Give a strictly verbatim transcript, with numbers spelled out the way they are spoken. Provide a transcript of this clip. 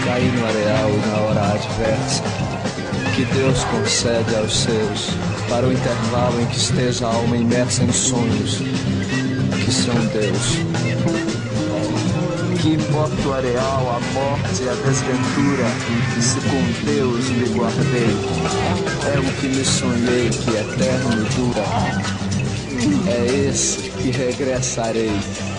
cair no areal e na hora adversa, que Deus concede aos seus, para o intervalo em que esteja a alma imersa em sonhos, que são Deus. Que importa o areal, a morte e a desventura, se com Deus me guardei. É o que me sonhei que eterno dura, é esse que regressarei.